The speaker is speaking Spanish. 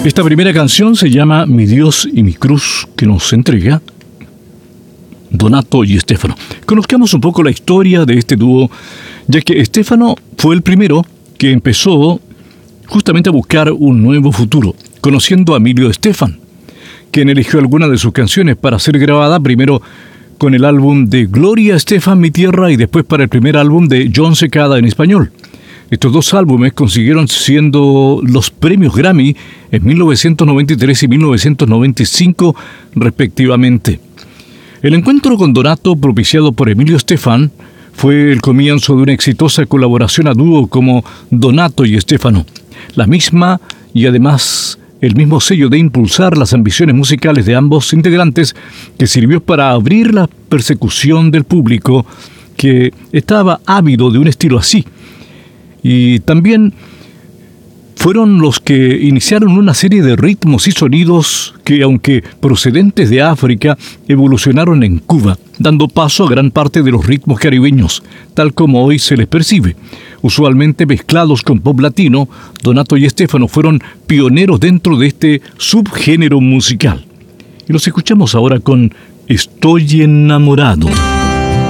Esta primera canción se llama Mi Dios y mi cruz, que nos entrega Donato y Stefano. Conozcamos un poco la historia de este dúo, ya que Stefano fue el primero que empezó justamente a buscar un nuevo futuro, conociendo a Emilio Estefan, quien eligió algunas de sus canciones para ser grabada primero con el álbum de Gloria Estefan, Mi Tierra, y después para el primer álbum de John Secada en español. Estos dos álbumes consiguieron siendo los premios Grammy en 1993 y 1995 respectivamente. El encuentro con Donato, propiciado por Emilio Estefan, fue el comienzo de una exitosa colaboración a dúo como Donato y Stefano. La misma y además el mismo sello de impulsar las ambiciones musicales de ambos integrantes, que sirvió para abrir la persecución del público que estaba ávido de un estilo así. Y también fueron los que iniciaron una serie de ritmos y sonidos que, aunque procedentes de África, evolucionaron en Cuba, dando paso a gran parte de los ritmos caribeños, tal como hoy se les percibe. Usualmente mezclados con pop latino, Donato y Stefano fueron pioneros dentro de este subgénero musical. Y los escuchamos ahora con Estoy enamorado.